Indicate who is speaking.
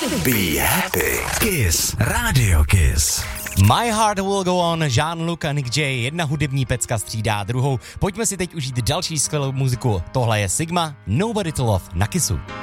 Speaker 1: Be happy. Kiss. Radio Kiss.
Speaker 2: My Heart Will Go On, Jean-Luc a Nick J. Jedna hudební pecka střídá druhou. Pojďme si teď užít další skvělou muziku. Tohle je Sigma, Nobody to Love na Kissu.